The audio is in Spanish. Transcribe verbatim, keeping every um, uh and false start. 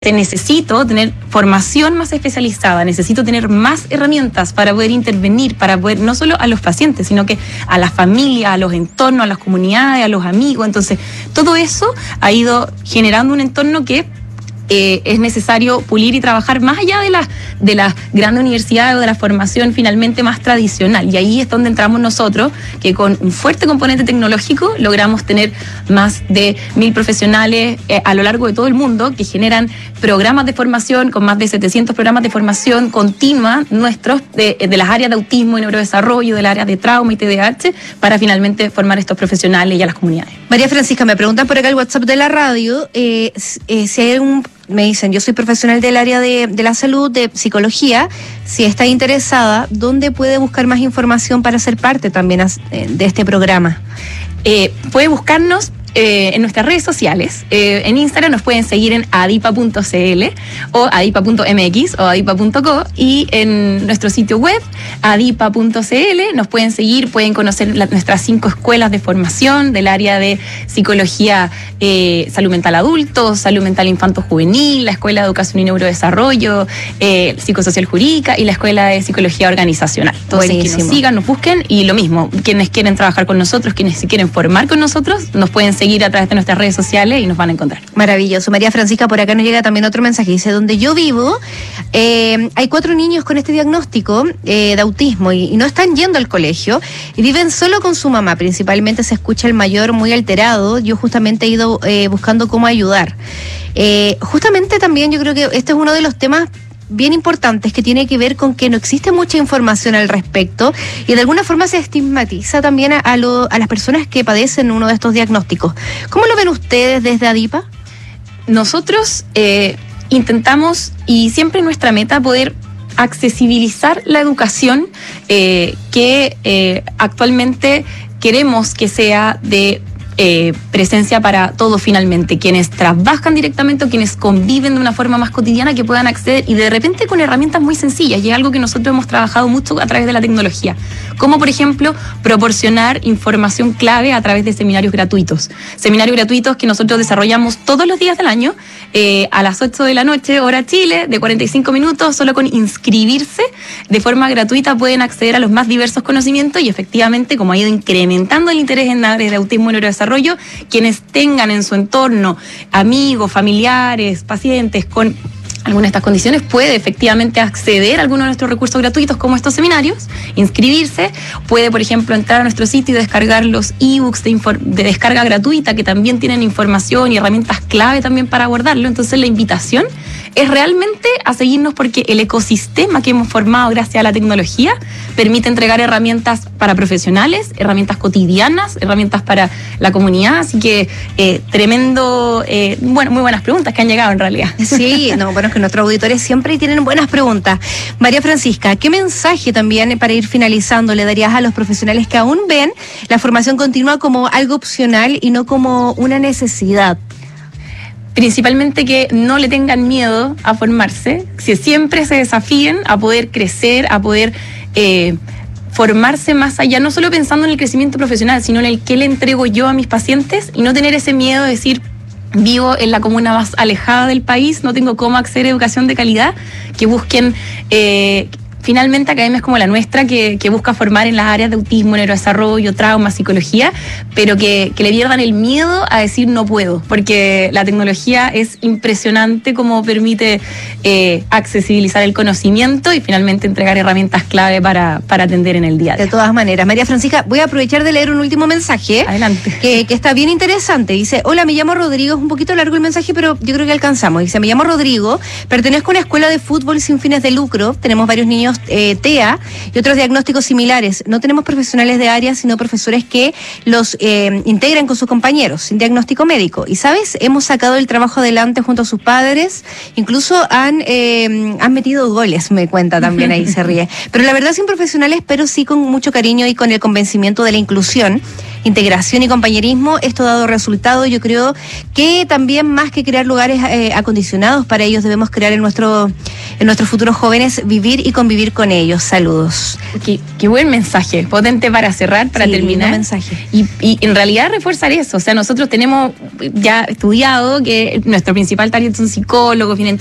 necesito tener formación más especializada, necesito tener más herramientas para poder intervenir, para poder, no solo a los pacientes, sino que a la familia, a los entornos, a las comunidades, a los amigos. Entonces, todo eso ha ido generando un entorno que Eh, es necesario pulir y trabajar más allá de las de las grandes universidades o de la formación finalmente más tradicional. Y ahí es donde entramos nosotros, que con un fuerte componente tecnológico logramos tener más de mil profesionales eh, a lo largo de todo el mundo que generan programas de formación, con más de setecientos programas de formación continua nuestros de, de las áreas de autismo y neurodesarrollo, de las áreas de trauma y T D A H, para finalmente formar estos profesionales y a las comunidades. María Francisca, me preguntan por acá el WhatsApp de la radio, eh, eh, si hay un... Me dicen, yo soy profesional del área de, de la salud, de psicología, si está interesada, ¿dónde puede buscar más información para ser parte también de este programa? Eh, puede buscarnos Eh, en nuestras redes sociales. Eh, en Instagram nos pueden seguir en adipa punto c l o adipa punto m x o adipa punto co, y en nuestro sitio web adipa punto c l nos pueden seguir, pueden conocer la, nuestras cinco escuelas de formación del área de psicología, eh, salud mental adulto, salud mental infanto juvenil, la escuela de educación y neurodesarrollo, eh, psicosocial jurídica y la escuela de psicología organizacional. Entonces, que nos sigan, nos busquen, y lo mismo, quienes quieren trabajar con nosotros, quienes se quieren formar con nosotros, nos pueden seguir a través de nuestras redes sociales y nos van a encontrar. Maravilloso. María Francisca, por acá nos llega también otro mensaje. Dice, donde yo vivo, eh, hay cuatro niños con este diagnóstico eh, de autismo y, y no están yendo al colegio y viven solo con su mamá. Principalmente se escucha el mayor muy alterado. Yo justamente he ido eh, buscando cómo ayudar. Eh, justamente también yo creo que este es uno de los temas bien importantes, que tiene que ver con que no existe mucha información al respecto y de alguna forma se estigmatiza también a, a, lo, a las personas que padecen uno de estos diagnósticos. ¿Cómo lo ven ustedes desde ADIPA? Nosotros eh, intentamos, y siempre nuestra meta, poder accesibilizar la educación eh, que eh, actualmente queremos que sea de Eh, presencia para todos finalmente, quienes trabajan directamente o quienes conviven de una forma más cotidiana, que puedan acceder, y de repente con herramientas muy sencillas, y es algo que nosotros hemos trabajado mucho a través de la tecnología, como por ejemplo proporcionar información clave a través de seminarios gratuitos, seminarios gratuitos que nosotros desarrollamos todos los días del año, eh, a las ocho de la noche, hora Chile, de cuarenta y cinco minutos, solo con inscribirse de forma gratuita pueden acceder a los más diversos conocimientos, y efectivamente, como ha ido incrementando el interés en áreas de autismo y neurodesarrollo, quienes tengan en su entorno amigos, familiares, pacientes con alguna de estas condiciones, puede efectivamente acceder a alguno de nuestros recursos gratuitos como estos seminarios, inscribirse, puede por ejemplo entrar a nuestro sitio y descargar los ebooks de, de descarga gratuita, que también tienen información y herramientas clave también para abordarlo. Entonces la invitación es realmente a seguirnos, porque el ecosistema que hemos formado gracias a la tecnología permite entregar herramientas para profesionales, herramientas cotidianas, herramientas para la comunidad, así que eh, tremendo, eh, bueno, muy buenas preguntas que han llegado en realidad. Sí, no, bueno, es que nuestros auditores siempre tienen buenas preguntas. María Francisca, ¿qué mensaje también, para ir finalizando, le darías a los profesionales que aún ven la formación continua como algo opcional y no como una necesidad? Principalmente que no le tengan miedo a formarse, que siempre se desafíen a poder crecer, a poder eh, formarse más allá, no solo pensando en el crecimiento profesional, sino en el que le entrego yo a mis pacientes, y no tener ese miedo de decir, vivo en la comuna más alejada del país, no tengo cómo acceder a educación de calidad, que busquen eh, finalmente academias como la nuestra, que, que busca formar en las áreas de autismo, neurodesarrollo, trauma, psicología, pero que, que le pierdan el miedo a decir no puedo, porque la tecnología es impresionante como permite eh, accesibilizar el conocimiento y finalmente entregar herramientas clave para, para atender en el día a día. De todas maneras. María Francisca, voy a aprovechar de leer un último mensaje. Adelante. Que, que está bien interesante. Dice, hola, me llamo Rodrigo. Es un poquito largo el mensaje, pero yo creo que alcanzamos. Dice, me llamo Rodrigo, pertenezco a una escuela de fútbol sin fines de lucro. Tenemos varios niños Eh, T E A y otros diagnósticos similares. No tenemos profesionales de área, sino profesores que los eh, integran con sus compañeros, sin diagnóstico médico. Y, ¿sabes? Hemos sacado el trabajo adelante junto a sus padres, incluso han, eh, han metido goles, me cuenta también, ahí se ríe. Pero la verdad, sin profesionales, pero sí con mucho cariño y con el convencimiento de la inclusión. integración y compañerismo, esto ha dado resultado. Yo creo que también más que crear lugares eh, acondicionados para ellos, debemos crear en, nuestro, en nuestros futuros jóvenes, vivir y convivir con ellos. Saludos. Qué, qué buen mensaje, potente para cerrar, para sí, terminar. Mensaje. Y, y en realidad reforzar eso, o sea, nosotros tenemos ya estudiado que nuestro principal target son psicólogos,